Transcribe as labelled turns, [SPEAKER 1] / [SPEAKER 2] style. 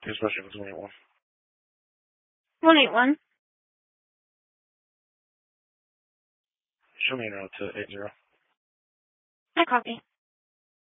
[SPEAKER 1] Especially if it's 181.
[SPEAKER 2] 181.
[SPEAKER 1] Show me an out to 80.
[SPEAKER 2] I copy.